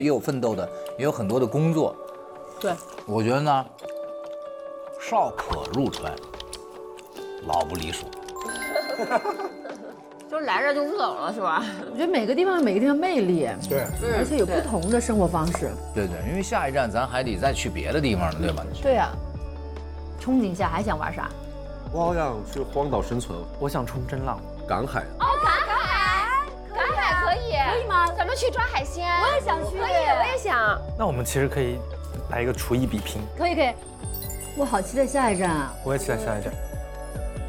也有奋斗的，也有很多的工作。 对， 我觉得呢，少可入川，老不离蜀。 就来这就不走了，是吧？ 我觉得每个地方有每个地方魅力， 对， 而且有不同的生活方式。 对对，因为下一站咱还得再去别的地方呢，对吧？ 对呀，憧憬下还想玩啥？ 我好想去荒岛生存， 我想冲真浪。 赶海。 赶海可以， 可以吗？ 咱们去抓海鲜。 我也想去， 可以，我也想。 那我们其实可以来一个厨艺比拼， 可以可以。我好期待下一站啊！ 我也期待下一站。